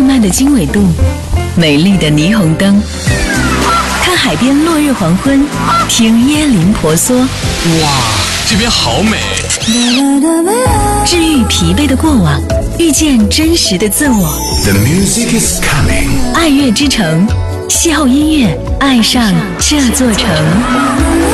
漫的经纬度，美丽的霓虹灯，看海边落日黄昏，听椰林婆娑。 哇，这边好美！ 治愈疲惫的过往，遇见真实的自我。 The music is coming。 爱乐之城，邂逅音乐，爱上这座城。